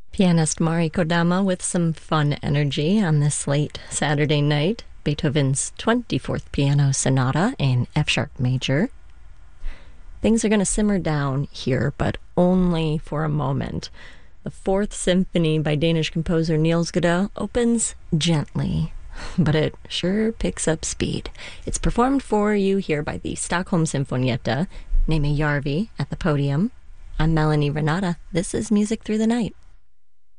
Pianist Mari Kodama with some fun energy on this late Saturday night. Beethoven's 24th Piano Sonata in F-sharp major. Things are going to simmer down here, but only for a moment. The Fourth Symphony by Danish composer Niels Godot opens gently, but it sure picks up speed. It's performed for you here by the Stockholm Sinfonietta, Neme Järvi at the podium. I'm Melanie Renata. This is Music Through the Night.